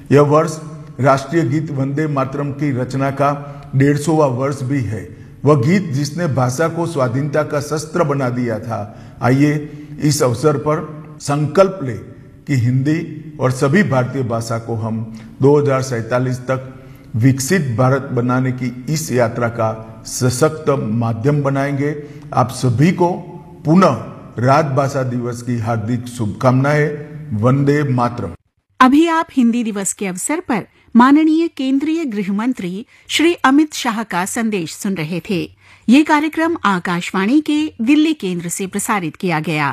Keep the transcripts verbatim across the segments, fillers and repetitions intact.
यह वर्ष राष्ट्रीय गीत वंदे मातरम की रचना का डेढ़ सौवां वर्ष भी है। वह गीत जिसने भाषा को स्वाधीनता का शस्त्र बना दिया था। आइए इस अवसर पर संकल्प ले कि हिंदी और सभी भारतीय भाषा को हम दो हज़ार सैंतालीस तक विकसित भारत बनाने की इस यात्रा का सशक्त माध्यम बनाएंगे। आप सभी को पुनः राजभाषा दिवस की हार्दिक शुभकामनाएं। वंदे मातरम। अभी आप हिंदी दिवस के अवसर पर माननीय केंद्रीय गृह मंत्री श्री अमित शाह का संदेश सुन रहे थे। ये कार्यक्रम आकाशवाणी के दिल्ली केंद्र से प्रसारित किया गया।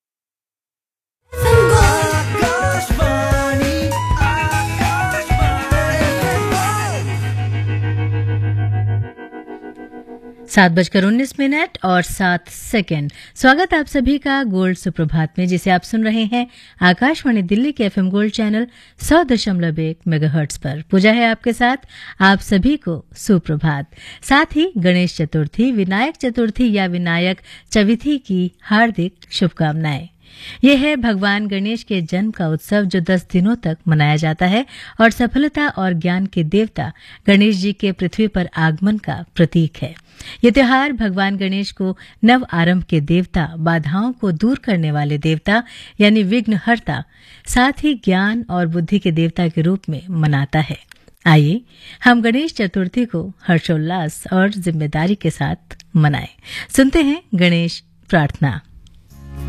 सात बजकर उन्नीस मिनट और सात सेकंड। स्वागत आप सभी का गोल्ड सुप्रभात में, जिसे आप सुन रहे हैं आकाशवाणी दिल्ली के एफएम गोल्ड चैनल सौ दशमलव एक मेगाहर्ट्ज पर। पूजा है आपके साथ, आप सभी को सुप्रभात। साथ ही गणेश चतुर्थी, विनायक चतुर्थी या विनायक चविथी की हार्दिक शुभकामनाएं। यह है भगवान गणेश के जन्म का उत्सव जो दस दिनों तक मनाया जाता है और सफलता और ज्ञान के देवता गणेश जी के पृथ्वी पर आगमन का प्रतीक है। यह त्योहार भगवान गणेश को नव आरंभ के देवता, बाधाओं को दूर करने वाले देवता यानी विघ्नहर्ता, साथ ही ज्ञान और बुद्धि के देवता के रूप में मनाता है। आइए हम गणेश चतुर्थी को हर्षोल्लास और जिम्मेदारी के साथ मनाएं। सुनते हैं गणेश प्रार्थना।